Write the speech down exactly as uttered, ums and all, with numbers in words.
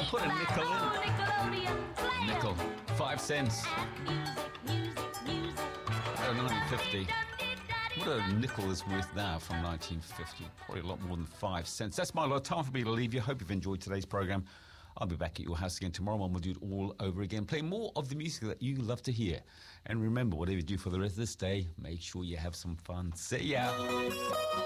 put a nickel in. Nickel. Five cents. Oh, nineteen fifty. What a nickel is worth now from nineteen fifty. Probably a lot more than five cents. That's my lot. Time for me to leave you. Hope you've enjoyed today's programme. I'll be back at your house again tomorrow and we'll do it all over again. Play more of the music that you love to hear. And remember, whatever you do for the rest of this day, make sure you have some fun. See ya.